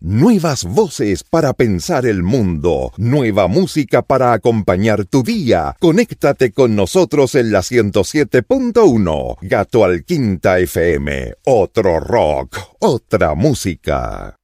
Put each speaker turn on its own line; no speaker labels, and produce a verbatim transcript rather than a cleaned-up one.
Nuevas voces para pensar el mundo. Nueva música para acompañar tu día. Conéctate con nosotros en la ciento siete punto uno. Gato al Quinta F M. Otro rock, otra música.